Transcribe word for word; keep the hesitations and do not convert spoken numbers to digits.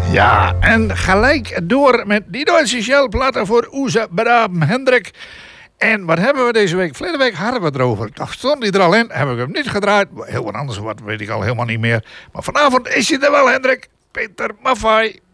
Ja, en gelijk door met die Duitse shellplaten voor onze braven Hendrik. En wat hebben we deze week? Verleden week hadden we het erover. Toch stond hij er al in, heb ik hem niet gedraaid. Heel wat anders, wat weet ik al helemaal niet meer. Maar vanavond is hij er wel, Hendrik. Peter Maffay.